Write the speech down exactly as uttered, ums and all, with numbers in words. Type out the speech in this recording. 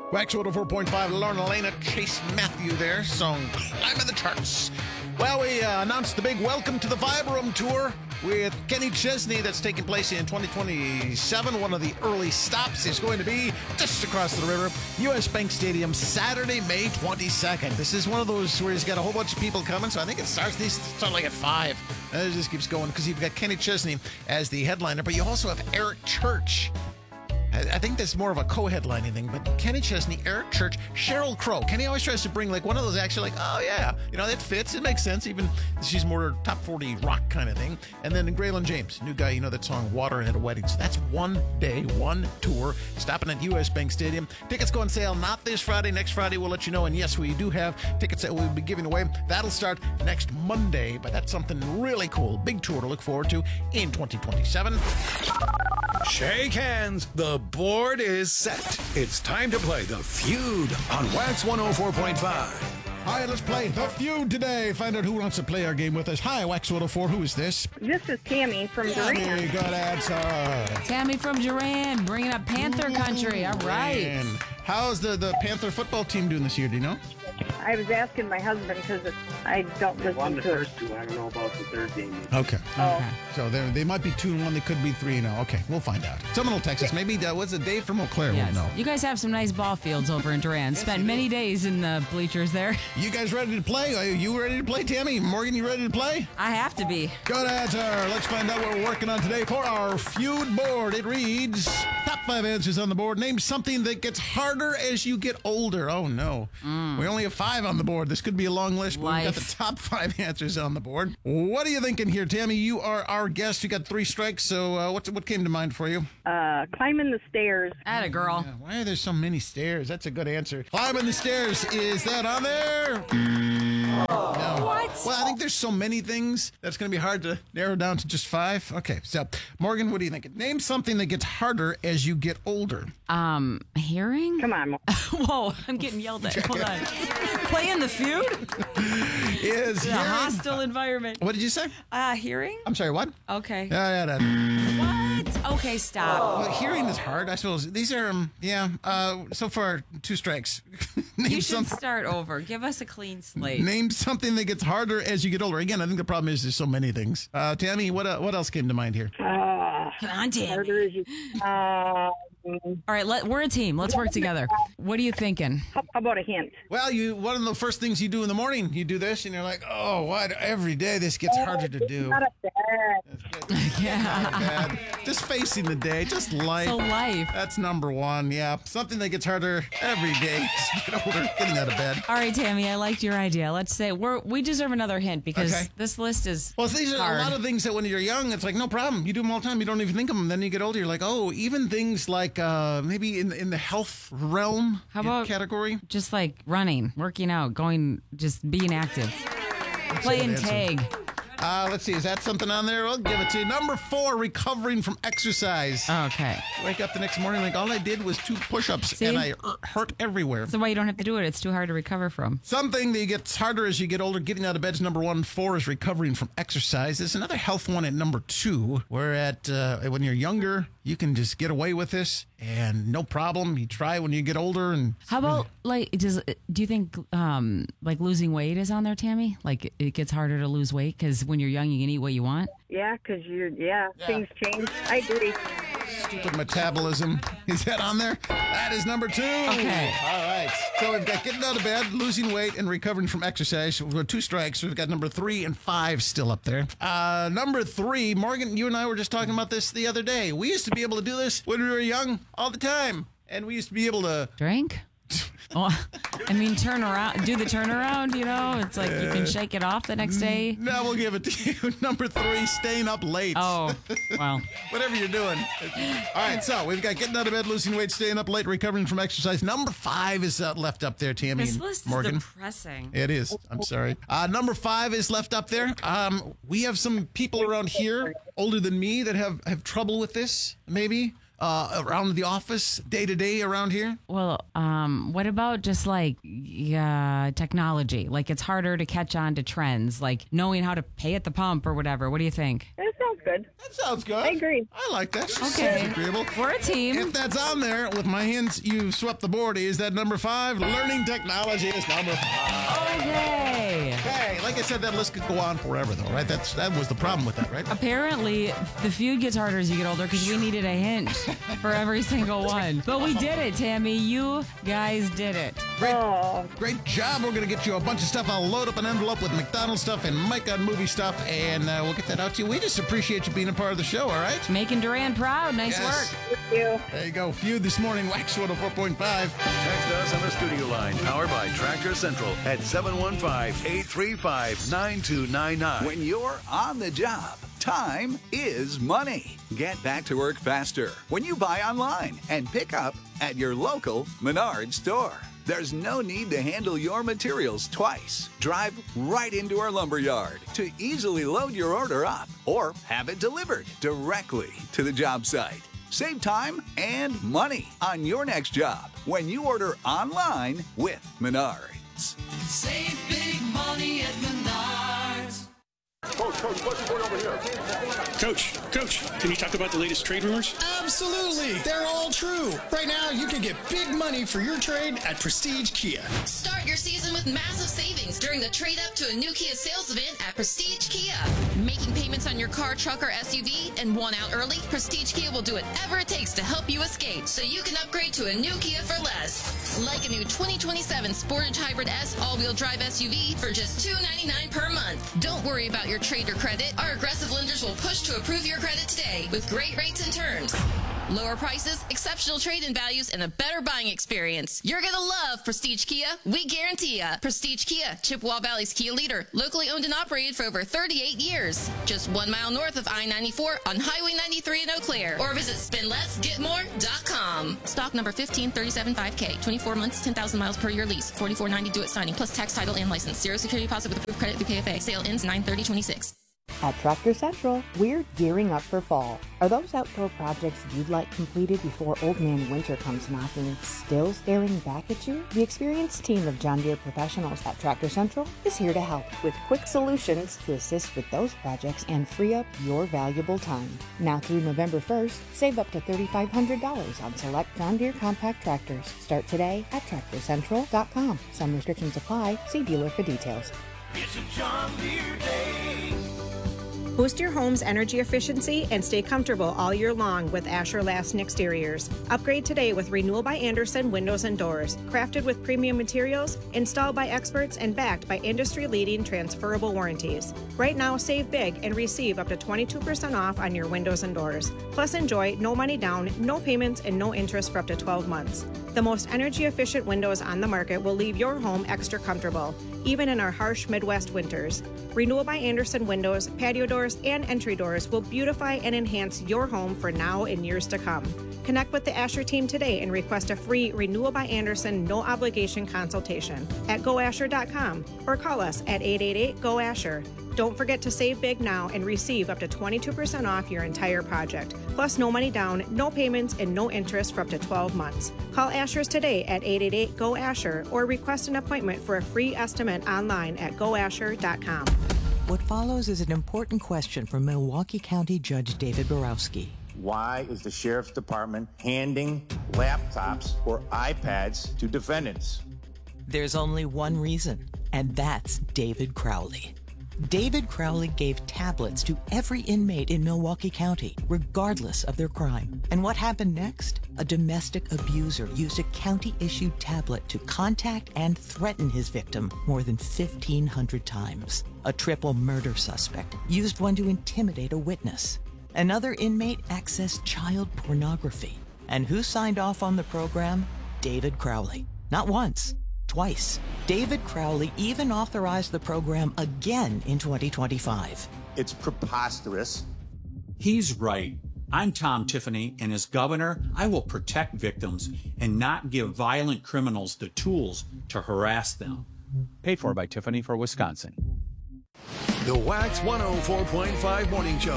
Wax one oh four point five, Lorna Elena, Chase Matthew there, song Climbing the Charts. Well, we uh, announced the big Welcome to the Vibe Room tour with Kenny Chesney that's taking place in twenty twenty-seven. One of the early stops is going to be just across the river, U S Bank Stadium, Saturday, May twenty-second. This is one of those where he's got a whole bunch of people coming, so I think it starts, these start like at five. And it just keeps going because you've got Kenny Chesney as the headliner, but you also have Eric Church. I think that's more of a co-headlining thing, but Kenny Chesney, Eric Church, Sheryl Crow. Kenny always tries to bring like one of those actually like, oh yeah, you know, that fits, it makes sense, even she's more top forty rock kind of thing. And then Graylin James, new guy, you know that song Water at a Wedding. So that's one day, one tour, stopping at U S Bank Stadium. Tickets go on sale not this Friday, next Friday we'll let you know. And yes, we do have tickets that we'll be giving away. That'll start next Monday, but that's something really cool. Big tour to look forward to in twenty twenty-seven. Shake hands. The board is set. It's time to play The Feud on Wax one oh four point five. Hi, let's play The Feud today. Find out who wants to play our game with us. Hi, Wax one oh four. Who is this? This is Tammy from Tammy, Duran. good answer. Tammy from Duran, bringing up Panther country. All right. And how's the, the Panther football team doing this year? Do you know? I was asking my husband because I don't listen Won the to it. first two. I don't know about the third game. Okay. Oh. So they they might be two and one. They could be three and oh. Okay, we'll find out. Someone will text us. Maybe uh, what's it? Dave from Eau Claire Yes. will know. You guys have some nice ball fields over in Duran. Spent many days in the bleachers there. You guys ready to play? Are you ready to play, Tammy? Morgan, you ready to play? I have to be. Good answer. Let's find out what we're working on today for our feud board. It reads, top five answers on the board. Name something that gets harder as you get older. Oh, no. Mm. We only have five on the board. This could be a long list, but Life. we've got the top five answers on the board. What are you thinking here, Tammy? You are our guest. You got three strikes, so uh, what's, what came to mind for you? Uh, climbing the stairs. Atta girl. Yeah, why are there so many stairs? That's a good answer. Climbing the stairs. Is that on there? No. What? Well, I think there's so many things that's going to be hard to narrow down to just five. Okay, so Morgan, what do you think? Name something that gets harder as you get older. Um, hearing? Come on. Whoa, I'm getting yelled at. Hold on. Playing the feud? Is A hearing- hostile environment. What did you say? Uh, hearing? I'm sorry, what? Okay. Yeah, yeah, yeah. What? Okay, stop. Well, hearing is hard, I suppose. These are, um, yeah, uh, so far, two strikes. Name You should something. start over. Give us a clean slate. Name something that gets harder as you get older. Again, I think the problem is there's so many things. Uh, Tammy, what uh, what else came to mind here? Uh, Come on, Tammy. harder as you. Uh, All right, let, we're a team. Let's work together. What are you thinking? how, how about a hint? Well, you one of the first things you do in the morning, you do this, and you're like, oh, what? Every day this gets harder to do. Not a bad. Yeah. Bad. Just facing the day, just life. So life. That's number one. Yeah, something that gets harder every day as you get older, getting out of bed. All right, Tammy, I liked your idea. Let's say we're we deserve another hint because Okay. this list is Well, these are hard. a lot of things that when you're young, it's like no problem. You do them all the time. You don't even think of them. Then you get older, you're like, oh, even things like uh, maybe in in the health realm How about- category. just like running, working out, going, just being active, playing answer. tag. Uh, let's see, is that something on there? I'll give it to you. Number four, recovering from exercise. Okay. Wake up the next morning like all I did was two push-ups See? and I er- hurt everywhere. So why you don't have to do it? It's too hard to recover from. Something that gets harder as you get older. Getting out of bed is number one. Four is recovering from exercise. There's another health one at number two. Where at uh, when you're younger, you can just get away with this and no problem. You try when you get older. And How about like does do you think um like losing weight is on there, Tammy? Like it gets harder to lose weight because when you're young you can eat what you want. Yeah, because you're, yeah, things change. I agree. stupid metabolism, is that on there? That is number two. Okay. All right. So we've got getting out of bed, losing weight, and recovering from exercise. We've got two strikes. We've got number three and five still up there. Uh, number three, Morgan, you and I were just talking about this the other day. We used to be able to do this when we were young all the time. And we used to be able to... Drink? Well, I mean, turn around, do the turnaround, you know? It's like you can shake it off the next day. No, we'll give it to you. Number three, staying up late. Oh, well. Whatever you're doing. All right, so we've got getting out of bed, losing weight, staying up late, recovering from exercise. Number five is uh, left up there, Tammy This and list Morgan. is depressing. It is. I'm sorry. Uh, number five is left up there. Um, we have some people around here older than me that have, have trouble with this, maybe. Uh, around the office, day to day around here? Well, um, what about just like uh, technology? Like it's harder to catch on to trends, like knowing how to pay at the pump or whatever. What do you think? That sounds good. good. That sounds good. I agree. I like that. Okay. Seems agreeable. We're a team. If that's on there with my hints, you've swept the board. Is that number five? Learning technology is number five. Okay. Okay, like I said, that list could go on forever, though, right? That's that was the problem with that, right? Apparently, the feud gets harder as you get older because we needed a hint for every single one. But we did it, Tammy. You guys did it. Great, Oh, great job. We're going to get you a bunch of stuff. I'll load up an envelope with McDonald's stuff and Mike on movie stuff, and uh, we'll get that out to you. We just appreciate you being a part of the show, all right? Making Duran proud. Nice Yes. work. thank you. There you go. Feud this morning, Wax one oh four point five. Text us on the studio line, powered by Tractor Central at seven one five, eight three five, nine two nine nine. When you're on the job, time is money. Get back to work faster when you buy online and pick up at your local Menards store. There's no need to handle your materials twice. Drive right into our lumber yard to easily load your order up or have it delivered directly to the job site. Save time and money on your next job when you order online with Menards. Save big money at Menards. Coach, coach, what's going over here? Coach, coach, can you talk about the latest trade rumors? Absolutely. They're all true. Right now, you can get big money for your trade at Prestige Kia. Start your season with massive savings during the trade up to a new Kia sales event at Prestige Kia. Making payments on your car, truck, or S U V and want out early? Prestige Kia will do whatever it takes to help you escape so you can upgrade to a new Kia for less. Like a new twenty twenty-seven Sportage Hybrid S all-wheel drive S U V for just two hundred ninety-nine dollars per month. Don't worry about your trade or credit. Our aggressive lenders will push to approve your credit today with great rates and terms. Lower prices, exceptional trade-in values, and a better buying experience. You're going to love Prestige Kia. We guarantee ya. Prestige Kia, Chippewa Valley's Kia leader. Locally owned and operated for over thirty-eight years. Just one mile north of I ninety-four on Highway ninety-three in Eau Claire. Or visit spend less get more dot com. Stock number fifteen thirty-seven five K. twenty-four months, ten thousand miles per year lease. forty-four ninety due at signing, plus tax, title, and license. Zero security deposit with approved credit through K F A. Sale ends nine thirty twenty-six. At Tractor Central, we're gearing up for fall. Are those outdoor projects you'd like completed before Old Man Winter comes knocking still staring back at you? The experienced team of John Deere professionals at Tractor Central is here to help with quick solutions to assist with those projects and free up your valuable time. Now through November first, save up to three thousand five hundred dollars on select John Deere compact tractors. Start today at tractor central dot com. Some restrictions apply. See dealer for details. It's a John Deere day. Boost your home's energy efficiency and stay comfortable all year long with Asher Lastin Exteriors. Upgrade today with Renewal by Andersen Windows and Doors. Crafted with premium materials, installed by experts, and backed by industry-leading transferable warranties. Right now, save big and receive up to twenty-two percent off on your windows and doors. Plus, enjoy no money down, no payments, and no interest for up to twelve months. The most energy-efficient windows on the market will leave your home extra comfortable, even in our harsh Midwest winters. Renewal by Andersen windows, patio doors, and entry doors will beautify and enhance your home for now and years to come. Connect with the Asher team today and request a free Renewal by Andersen no-obligation consultation at go asher dot com or call us at eight eight eight, G O, Asher. Don't forget to save big now and receive up to twenty-two percent off your entire project. Plus, no money down, no payments, and no interest for up to twelve months. Call Asher's today at eight eight eight, G O, Asher or request an appointment for a free estimate online at go asher dot com. What follows is an important question from Milwaukee County Judge David Borowski. Why is the Sheriff's Department handing laptops or iPads to defendants? There's only one reason, and that's David Crowley. David Crowley gave tablets to every inmate in Milwaukee County, regardless of their crime. And what happened next? A domestic abuser used a county-issued tablet to contact and threaten his victim more than fifteen hundred times. A triple murder suspect used one to intimidate a witness. Another inmate accessed child pornography. And who signed off on the program? David Crowley. Not once, twice. David Crowley even authorized the program again in twenty twenty-five. It's preposterous. He's right. I'm Tom Tiffany, and as governor, I will protect victims and not give violent criminals the tools to harass them. Paid for by Tiffany for Wisconsin. The Wax one oh four point five Morning Show